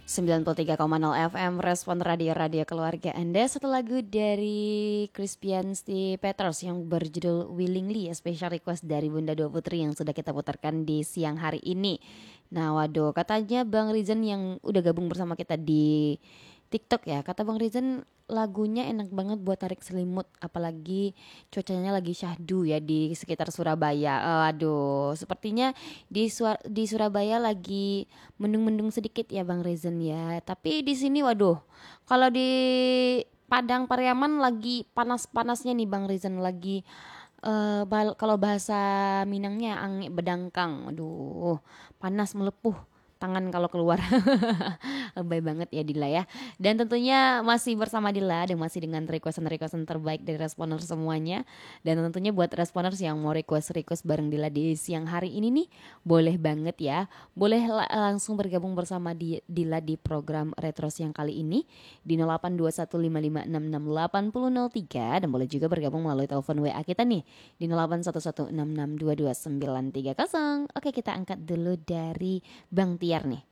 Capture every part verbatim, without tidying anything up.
sembilan puluh tiga koma nol F M Respon Radio-Radio Keluarga Anda. Satu lagu dari Crispiansti Peters yang berjudul Willingly, special request dari Bunda Dua Putri yang sudah kita putarkan di siang hari ini. Nah waduh, katanya Bang Rizan yang udah gabung bersama kita di TikTok ya, kata Bang Rizan lagunya enak banget buat tarik selimut, apalagi cuacanya lagi syahdu ya di sekitar Surabaya. Aduh, sepertinya di Suar- di Surabaya lagi mendung-mendung sedikit ya Bang Rizan ya. Tapi di sini waduh, kalau di Padang Pariaman lagi panas-panasnya nih Bang Rizan, lagi eh, bal- kalau bahasa Minangnya angin bedangkang. Aduh, panas melepuh tangan kalau keluar. Lebay banget ya Dila ya. Dan tentunya masih bersama Dila dan masih dengan requestan-requestan terbaik dari responer semuanya. Dan tentunya buat responers yang mau request-request bareng Dila di siang hari ini nih, boleh banget ya. Boleh la- langsung bergabung bersama di, Dila di program Retro siang kali ini di nol delapan dua satu lima lima enam enam delapan nol nol tiga, dan boleh juga bergabung melalui telepon W A kita nih di nol delapan satu satu enam enam dua dua sembilan tiga nol. Oke, kita angkat dulu dari Bang Tiar nih.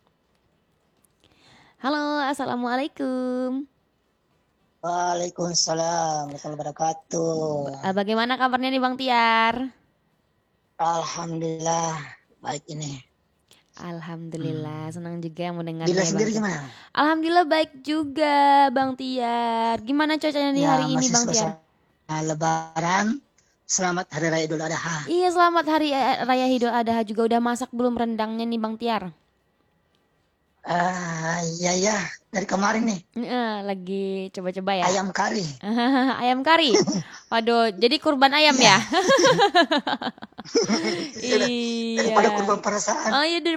Halo, assalamualaikum. Waalaikumsalam warahmatullahi wabarakatuh. B- Bagaimana kabarnya nih Bang Tiar? Alhamdulillah baik ini. Alhamdulillah, Hmm. senang juga mendengarnya Dila Bang sendiri Tiar. gimana? Alhamdulillah baik juga Bang Tiar. Gimana cuacanya di Ya hari ini masih Bang Tiar? suasana Lebaran. Selamat Hari Raya Idul Adha. Iya, selamat hari eh, Raya Idul Adha juga. Udah masak belum rendangnya nih Bang Tiar? Ah ya ya dari kemarin nih Eh, lagi coba-coba ya. ayam kari. Ayam kari. Waduh, jadi kurban ayam Ya. ya? Daripada Iya. kurban perasaan. Oh iya,